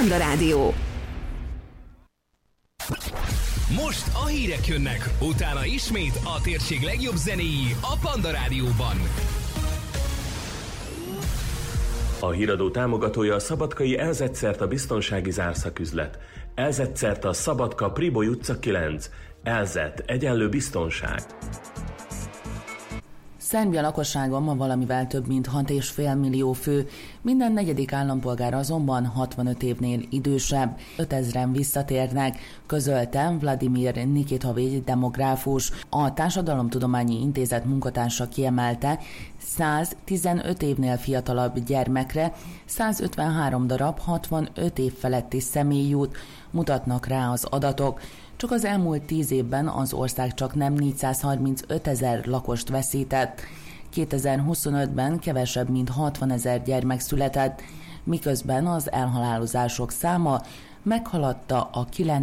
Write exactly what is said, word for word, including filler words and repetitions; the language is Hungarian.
Panda Rádió. Most a hírek jönnek, utána ismét a térség legjobb zenéi a Panda Rádióban. A híradó támogatója a szabadkai Elzett-Szerta biztonsági zárszaküzlet. Elzett-Szerta Szabadka Priboly utca kilenc. Elzett egyenlő biztonság. Szerbia lakossága ma valamivel több mint hat és fél millió fő, minden negyedik állampolgár azonban hatvanöt évnél idősebb, ötezren visszatérnek, közölte Vladimir Nikitovics demográfus. A Társadalomtudományi Intézet munkatársa kiemelte, száztizenöt évnél fiatalabb gyermekre százötvenhárom darab hatvanöt év feletti személy jut, mutatnak rá az adatok. Csak az elmúlt tíz évben az ország csak nem négyszázharmincöt ezer lakost veszített. kétezer-huszonötben kevesebb mint hatvanezer gyermek született, miközben az elhalálozások száma meghaladta a kilenc